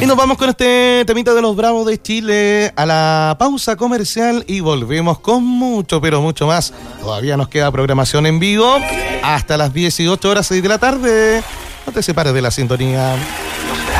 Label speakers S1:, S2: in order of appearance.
S1: Y nos vamos con este temita de los Bravos de Chile a la pausa comercial y volvemos con mucho, pero mucho más. Todavía nos queda programación en vivo hasta las 18 horas 6 de la tarde. No te separes de la sintonía.